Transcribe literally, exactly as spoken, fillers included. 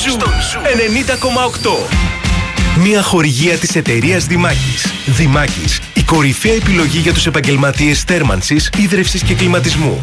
Ζου ενενήντα κόμμα οκτώ. Μια χορηγία της εταιρείας Δημάκης. Δημάκης, η κορυφαία επιλογή για τους επαγγελματίες θέρμανσης, ίδρευσης και κλιματισμού.